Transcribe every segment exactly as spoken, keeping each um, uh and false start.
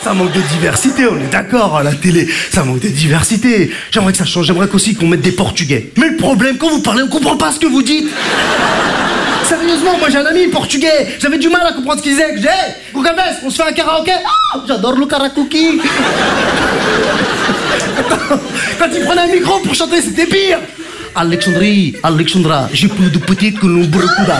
Ça manque de diversité, on est d'accord, à la télé, ça manque de diversité. J'aimerais que ça change, j'aimerais qu'aussi qu'on mette des Portugais. Mais le problème, quand vous parlez, on comprend pas ce que vous dites. Sérieusement, moi j'ai un ami portugais, j'avais du mal à comprendre ce qu'il disait. Je dis, hey, Gugaves, on se fait un karaoké? Ah, j'adore le karaoké. Quand il prenait un micro pour chanter, c'était pire. Alexandrie, Alexandra, j'ai plus de petites que l'on brecouda.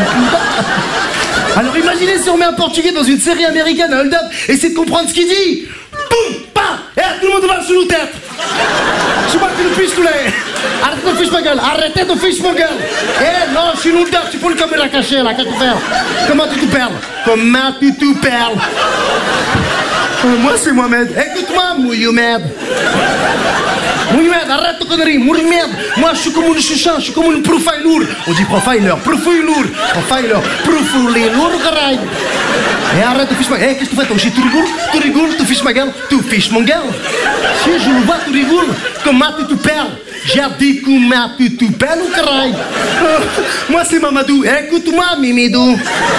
Alors imaginez si on met un portugais dans une série américaine, un hold-up, et essaie de comprendre ce qu'il dit. Boum, pa, et tout le monde va sous nos têtes. Je sais pas que le fiche tous les. Arrêtez de fiche ma gueule, arrêtez de fiche ma gueule. Eh non, je suis nous dedans, tu peux le caméra caché là, qu'est-ce que tu fais? Comment tu te perles? Comment tu te perles? euh, Moi c'est Mohamed, écoute-moi, Mohamed. Mohamed, arrête de conneries, Mohamed. Moi je suis comme une chouchan, je suis comme une profiler. On dit profiler, profiler, profiler, profiler, caray. Et arrête de fiche ma gueule. Eh, qu'est-ce que tu fais toi? Tu rigoles? Tu rigoles, tu fiches ma gueule? Tu fiches mon gueule? Si je le vois, tu rigoles. Comment tu te perles? J'ai dit comment tu te perles ou caray? euh, Moi c'est Mamadou, écoute-moi, Mimidou.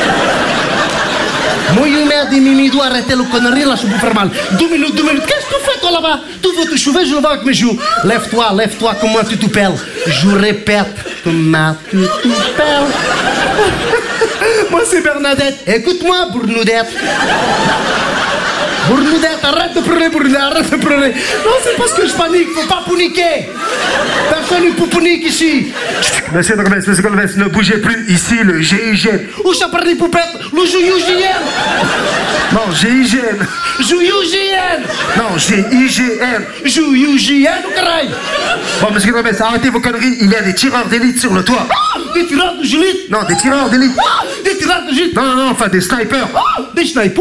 Mohamed et Mimidou, arrêtez le connerie, là je peux faire mal. Deux minutes, deux minutes, qu'est-ce que tu fais toi là-bas? Tu veux te chouver, je le vois avec mes joues. Lève-toi, lève-toi, comment tu te perles? Je répète, comment tu te perles? Moi c'est Bernadette, écoute-moi, Bournoudette. Bournoudette, arrête de pleurer, Bournoudette, arrête de pleurer. Non, c'est parce que je panique, faut pas paniquer. Personne ne peut paniquer ici. Monsieur Golves, monsieur Golves, ne bougez plus, ici le G I G N. Où ça parle des poupettes? Le G I G N. Non, G I G N. G I G N. Non, G I G N. G I G N ou caray? Bon, monsieur Golves, arrêtez vos conneries, il y a des tireurs d'élite sur le toit. Ah, des tireurs de gélite? Non, des tireurs d'élite. Ah, des tireurs de gélite? Non, non, non, enfin des snipers. Ah, des snipers?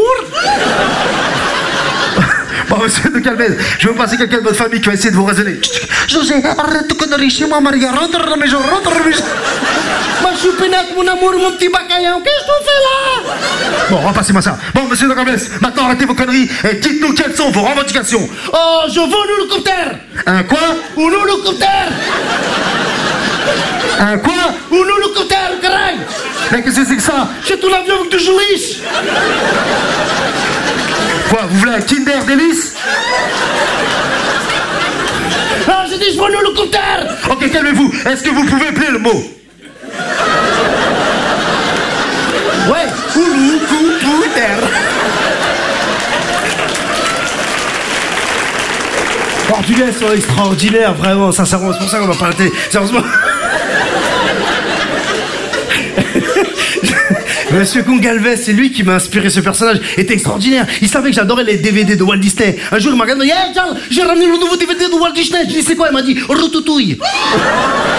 Bon, monsieur de Calvez, je vais vous passer quelqu'un de votre famille qui va essayer de vous raisonner. José, arrête de conneries chez moi, Maria, rentre à la maison, rentre à la maison. Ma choupinette, mon amour, mon petit bacaillon, qu'est-ce que tu fais là? Bon, repassez-moi ça. Bon, monsieur de Calvez, maintenant arrêtez vos conneries et dites-nous quelles sont vos revendications. Oh, je veux un hélicoptère. Un quoi? Un hélicoptère. Un quoi? Un hélicoptère, caray. Mais qu'est-ce que c'est que ça? C'est tout l'avion avec du gélice. Quoi, vous voulez un Kinder Délice? Ah, j'ai dit je veux un hélicoptère. Ok, calmez-vous. Est-ce que vous pouvez appeler le mot? Ouais, hélicoptère. Portugais sont extraordinaires, vraiment, sincèrement, c'est pour ça qu'on va pas arrêter. Sérieusement. Monsieur Gongalves, c'est lui qui m'a inspiré ce personnage. Il était extraordinaire. Il savait que j'adorais les D V D de Walt Disney. Un jour, il m'a regardé, hey Charles, j'ai ramené le nouveau D V D de Walt Disney. Je lui ai dit, c'est quoi? Il m'a dit, Routouille.